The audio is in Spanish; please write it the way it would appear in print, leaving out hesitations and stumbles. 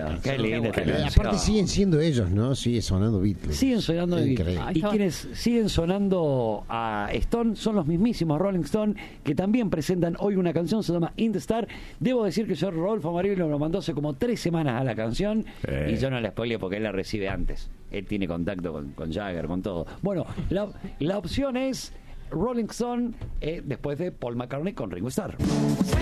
Qué lindo. Aparte siguen siendo ellos, ¿no? Sigue sonando Beatles. Siguen sonando Increíble. Beatles. Y quienes siguen sonando a Stone son los mismísimos Rolling Stone, que también presentan hoy una canción, se llama In the Star. Debo decir que yo Rodolfo Amarillo lo mandó hace como 3 semanas a la canción y yo no la spoileo porque él la recibe antes. Él tiene contacto con Jagger, con todo. Bueno, la opción es Rolling Stone después de Paul McCartney con Ringo Starr.